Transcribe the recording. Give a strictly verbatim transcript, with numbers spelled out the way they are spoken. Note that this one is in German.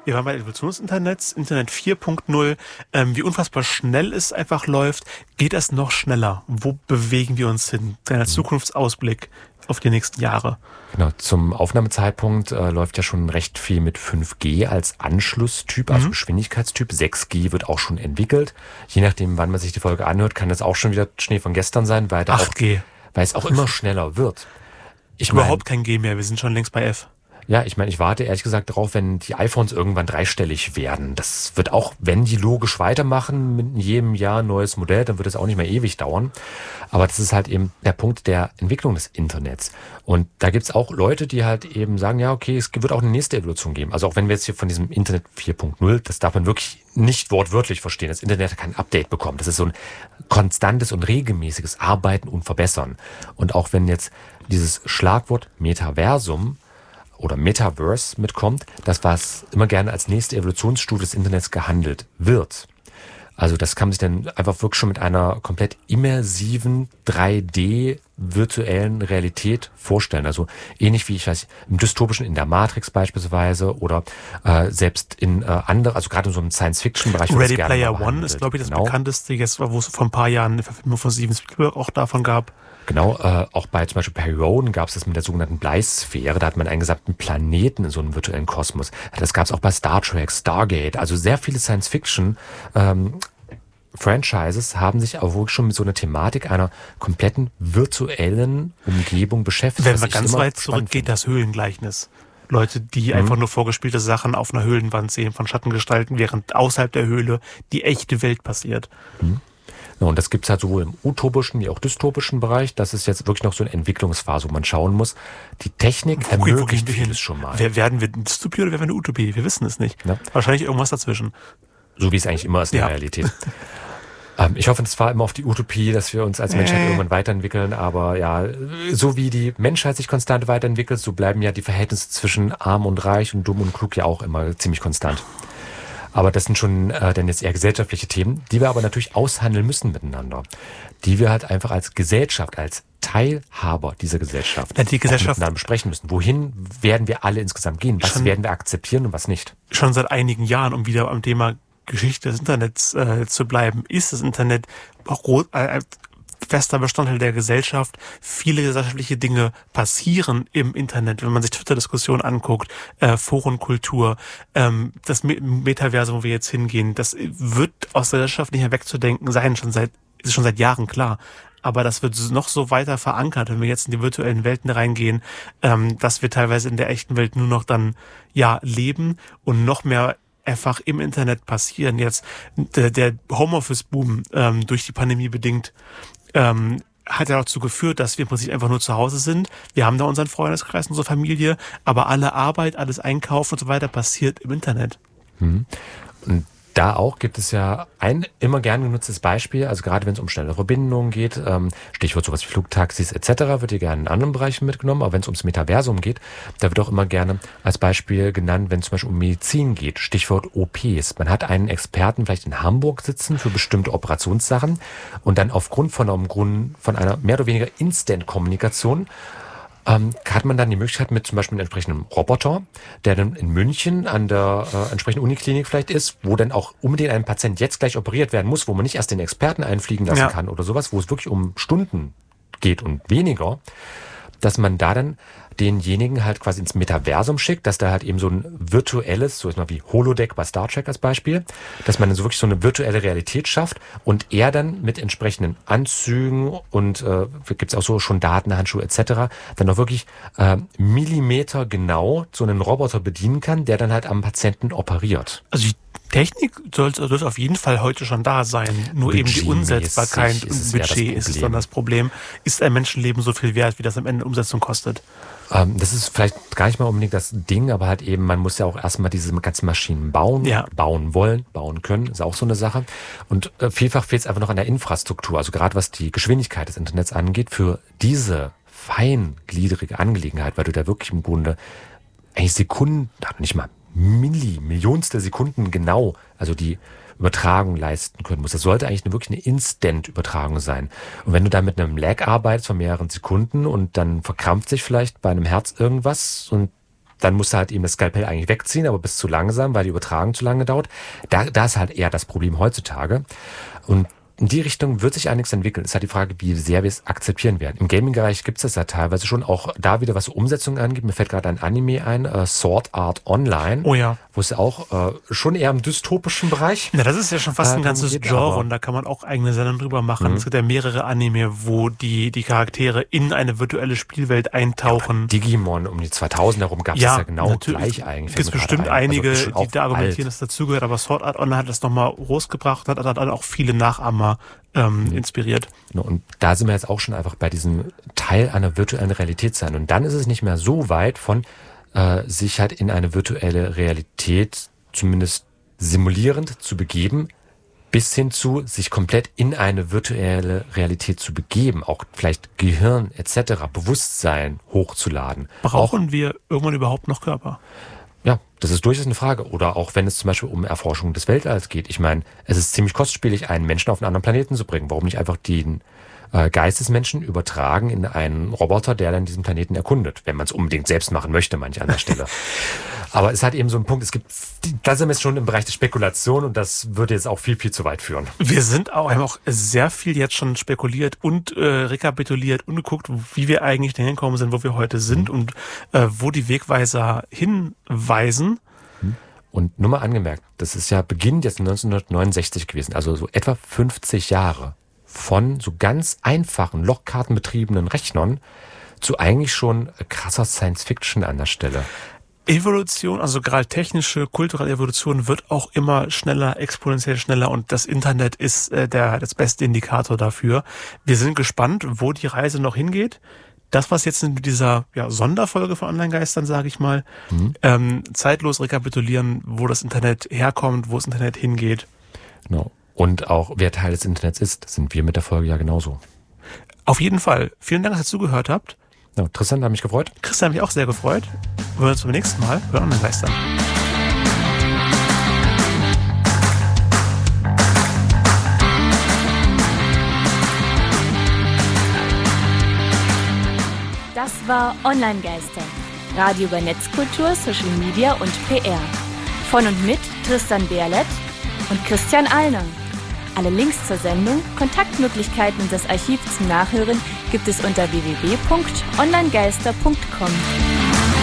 Wir waren bei der Evolution des Internets, Internet vier Punkt null, ähm, wie unfassbar schnell es einfach läuft. Geht das noch schneller? Wo bewegen wir uns hin? Deiner Zukunftsausblick auf die nächsten Jahre. Genau, zum Aufnahmezeitpunkt äh, läuft ja schon recht viel mit fünf G als Anschlusstyp, also mhm. Geschwindigkeitstyp. sechs G wird auch schon entwickelt. Je nachdem, wann man sich die Folge anhört, kann das auch schon wieder Schnee von gestern sein, weil, da acht G. Auch, weil es auch immer schneller wird. Ich Überhaupt mein, kein G mehr, wir sind schon längst bei F. Ja, ich meine, ich warte ehrlich gesagt darauf, wenn die iPhones irgendwann dreistellig werden. Das wird auch, wenn die logisch weitermachen, mit jedem Jahr ein neues Modell, dann wird es auch nicht mehr ewig dauern. Aber das ist halt eben der Punkt der Entwicklung des Internets. Und da gibt's auch Leute, die halt eben sagen, ja, okay, es wird auch eine nächste Evolution geben. Also auch wenn wir jetzt hier von diesem Internet vier Punkt null, das darf man wirklich nicht wortwörtlich verstehen. Das Internet hat kein Update bekommen. Das ist so ein konstantes und regelmäßiges Arbeiten und Verbessern. Und auch wenn jetzt dieses Schlagwort Metaversum oder Metaverse mitkommt, das was immer gerne als nächste Evolutionsstufe des Internets gehandelt wird. Also das kann man sich dann einfach wirklich schon mit einer komplett immersiven drei D virtuellen Realität vorstellen. Also ähnlich wie ich weiß im dystopischen in der Matrix beispielsweise oder äh, selbst in äh, andere, also gerade in so einem Science-Fiction-Bereich. Ready Player One ist, glaube ich, das genau. bekannteste, jetzt, wo es vor ein paar Jahren eine Verfilmung von Steven Spielberg auch davon gab. Genau, äh, auch bei zum Beispiel Perry Roden gab es das mit der sogenannten Bleisphäre. Da hat man einen gesamten Planeten in so einem virtuellen Kosmos. Das gab es auch bei Star Trek, Stargate. Also sehr viele Science-Fiction ähm, Franchises haben sich auch wirklich schon mit so einer Thematik einer kompletten virtuellen Umgebung beschäftigt. Wenn man ganz weit zurückgeht, das Höhlengleichnis. Leute, die mhm. einfach nur vorgespielte Sachen auf einer Höhlenwand sehen von Schattengestalten, während außerhalb der Höhle die echte Welt passiert. Mhm. Ja, und das gibt's halt sowohl im utopischen wie auch dystopischen Bereich. Das ist jetzt wirklich noch so eine Entwicklungsphase, wo man schauen muss. Die Technik wo, ermöglicht vieles schon mal. Werden wir eine Dystopie oder werden wir eine Utopie? Wir wissen es nicht. Ja. Wahrscheinlich irgendwas dazwischen. So wie es eigentlich immer ist in ja. der Realität. ähm, ich hoffe, es war immer auf die Utopie, dass wir uns als Menschheit äh. irgendwann weiterentwickeln. Aber ja, so wie die Menschheit sich konstant weiterentwickelt, so bleiben ja die Verhältnisse zwischen arm und reich und dumm und klug ja auch immer ziemlich konstant. Aber das sind schon äh, dann jetzt eher gesellschaftliche Themen, die wir aber natürlich aushandeln müssen miteinander. Die wir halt einfach als Gesellschaft, als Teilhaber dieser Gesellschaft, ja, die Gesellschaft miteinander besprechen müssen. Wohin werden wir alle insgesamt gehen? Was werden wir akzeptieren und was nicht? Schon seit einigen Jahren, um wieder am Thema Geschichte des Internets äh, zu bleiben, ist das Internet auch äh, fester Bestandteil der Gesellschaft. Viele gesellschaftliche Dinge passieren im Internet. Wenn man sich Twitter-Diskussionen anguckt, äh, Forenkultur, ähm, das Metaversum, wo wir jetzt hingehen, das wird aus der Gesellschaft nicht mehr wegzudenken sein, schon seit, ist schon seit Jahren klar. Aber das wird noch so weiter verankert, wenn wir jetzt in die virtuellen Welten reingehen, ähm, dass wir teilweise in der echten Welt nur noch dann, ja, leben und noch mehr einfach im Internet passieren. Jetzt der, der Homeoffice-Boom ähm, durch die Pandemie bedingt ähm, hat ja dazu geführt, dass wir im Prinzip einfach nur zu Hause sind. Wir haben da unseren Freundeskreis, unsere Familie, aber alle Arbeit, alles Einkaufen und so weiter passiert im Internet. Mhm. Und da auch gibt es ja ein immer gern genutztes Beispiel, also gerade wenn es um schnelle Verbindungen geht, ähm, Stichwort sowas wie Flugtaxis et cetera, wird hier gerne in anderen Bereichen mitgenommen, aber wenn es ums Metaversum geht, da wird auch immer gerne als Beispiel genannt, wenn es zum Beispiel um Medizin geht, Stichwort O Ps. Man hat einen Experten vielleicht in Hamburg sitzen für bestimmte Operationssachen und dann aufgrund von einem Grund, von einer mehr oder weniger Instant-Kommunikation Ähm, hat man dann die Möglichkeit mit zum Beispiel einem entsprechenden Roboter, der dann in München an der äh, entsprechenden Uniklinik vielleicht ist, wo dann auch unbedingt ein Patient jetzt gleich operiert werden muss, wo man nicht erst den Experten einfliegen lassen ja. kann oder sowas, wo es wirklich um Stunden geht und weniger, dass man da dann denjenigen halt quasi ins Metaversum schickt, dass da halt eben so ein virtuelles, so ist mal wie Holodeck bei Star Trek als Beispiel, dass man dann so wirklich so eine virtuelle Realität schafft und er dann mit entsprechenden Anzügen und äh, gibt es auch so schon Datenhandschuhe et cetera, dann auch wirklich äh, Millimeter genau so einen Roboter bedienen kann, der dann halt am Patienten operiert. Also die Technik sollte, sollte auf jeden Fall heute schon da sein. Nur eben die Umsetzbarkeit und Budget ist dann das Problem. Ist ein Menschenleben so viel wert, wie das am Ende Umsetzung kostet? Ähm, das ist vielleicht gar nicht mal unbedingt das Ding, aber halt eben, man muss ja auch erstmal diese ganzen Maschinen bauen, ja. bauen wollen, bauen können, ist auch so eine Sache. Und äh, vielfach fehlt es einfach noch an der Infrastruktur, also gerade was die Geschwindigkeit des Internets angeht, für diese feingliedrige Angelegenheit, weil du da wirklich im Grunde eigentlich Sekunden, nicht mal Milli, Millionstel Sekunden genau, also die Übertragung leisten können musst. Das sollte eigentlich eine, wirklich eine Instant-Übertragung sein. Und wenn du da mit einem Lag arbeitest von mehreren Sekunden und dann verkrampft sich vielleicht bei einem Herz irgendwas und dann musst du halt eben das Skalpell eigentlich wegziehen, aber bist zu langsam, weil die Übertragung zu lange dauert. Da, da ist halt eher das Problem heutzutage. Und in die Richtung wird sich einiges entwickeln. Es ist halt die Frage, wie sehr wir es akzeptieren werden. Im Gaming-Bereich gibt es das ja teilweise schon, auch da wieder, was Umsetzungen angeht. Mir fällt gerade ein Anime ein, äh, Sword Art Online. Oh ja. Wo es ja auch äh, schon eher im dystopischen Bereich. Ja, das ist ja schon fast ein äh, ganzes geht, Genre und da kann man auch eigene Sendungen drüber machen. Mhm. Es gibt ja mehrere Anime, wo die, die Charaktere in eine virtuelle Spielwelt eintauchen. Ja, Digimon um die zweitausend herum gab es ja, das ja genau gleich eigentlich. Es gibt bestimmt ein. einige, also die da argumentieren, alt. dass dazugehört, aber Sword Art Online hat das nochmal rausgebracht und hat dann auch viele Nachahmer ähm, mhm. inspiriert. Und da sind wir jetzt auch schon einfach bei diesem Teil einer virtuellen Realität sein. Und dann ist es nicht mehr so weit von äh, sich halt in eine virtuelle Realität zumindest simulierend zu begeben, bis hin zu sich komplett in eine virtuelle Realität zu begeben, auch vielleicht Gehirn et cetera, Bewusstsein hochzuladen. Brauchen auch, wir irgendwann überhaupt noch Körper? Ja, das ist durchaus eine Frage. Oder auch wenn es zum Beispiel um Erforschung des Weltalls geht. Ich meine, es ist ziemlich kostspielig, einen Menschen auf einen anderen Planeten zu bringen. Warum nicht einfach den äh, Geist des Menschen übertragen in einen Roboter, der dann diesen Planeten erkundet? Wenn man es unbedingt selbst machen möchte, manche an der Stelle. Aber es hat eben so einen Punkt, es gibt, da sind wir jetzt schon im Bereich der Spekulation und das würde jetzt auch viel, viel zu weit führen. Wir sind auch, haben auch sehr viel jetzt schon spekuliert und äh, rekapituliert und geguckt, wie wir eigentlich dahin gekommen sind, wo wir heute sind und äh, wo die Wegweiser hinweisen. Und nur mal angemerkt, das ist ja Beginn jetzt neunzehnhundertneunundsechzig gewesen, also so etwa fünfzig Jahre von so ganz einfachen, lochkartenbetriebenen Rechnern zu eigentlich schon krasser Science-Fiction an der Stelle. Evolution, also gerade technische, kulturelle Evolution wird auch immer schneller, exponentiell schneller und das Internet ist äh, der das beste Indikator dafür. Wir sind gespannt, wo die Reise noch hingeht. Das, was jetzt in dieser ja, Sonderfolge von Online-Geistern, sage ich mal, mhm. ähm, zeitlos rekapitulieren, wo das Internet herkommt, wo das Internet hingeht. Genau. Und auch, wer Teil des Internets ist, sind wir mit der Folge ja genauso. Auf jeden Fall. Vielen Dank, dass ihr zugehört habt. Ja, Tristan hat mich gefreut. Christian hat mich auch sehr gefreut. Wir hören uns beim nächsten Mal bei Online-Geistern. Das war Online-Geister. Radio über Netzkultur, Social Media und P R. Von und mit Tristan Berlet und Christian Allner. Alle Links zur Sendung, Kontaktmöglichkeiten und das Archiv zum Nachhören gibt es unter w w w punkt online geister punkt com.